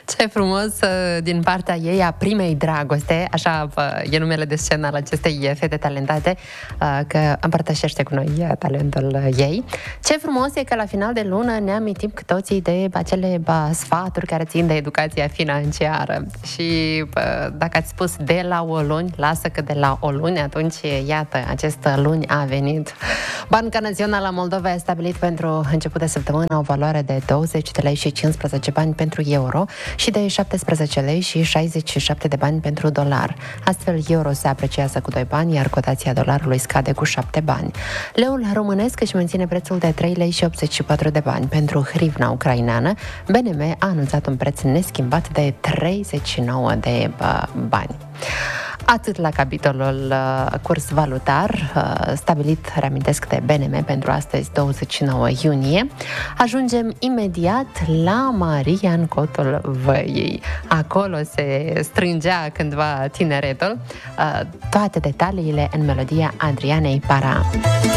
Ce frumos din partea ei, a primei dragoste, așa e numele de scenă al acestei fete talentate, că împărtășește cu noi talentul ei. Ce frumos e că la final de lună ne amintim cu toții de acele sfaturi care țin de educația financiară. Și dacă ați spus de la o luni, lasă că de la o luni, atunci iată, acest luni a venit. Banca Națională a Moldovei a stabilit pentru început de săptămână o valoare de 20 de lei și 15 bani pentru euro și de 17 lei și 67 de bani pentru dolar. Astfel, euro se apreciază cu 2 bani, iar cotația dolarului scade cu 7 bani. Leul românesc își menține prețul de 3 lei și 84 de bani. Pentru hrivna ucraineană, BNM a anunțat un preț neschimbat de 39 de bani. Atât la capitolul curs valutar, stabilit, reamintesc, de BNM pentru astăzi, 29 iunie. Ajungem imediat la Maria în Cotul Văii. Acolo se strângea cândva tineretul. Toate detaliile în melodia Adrianei Para.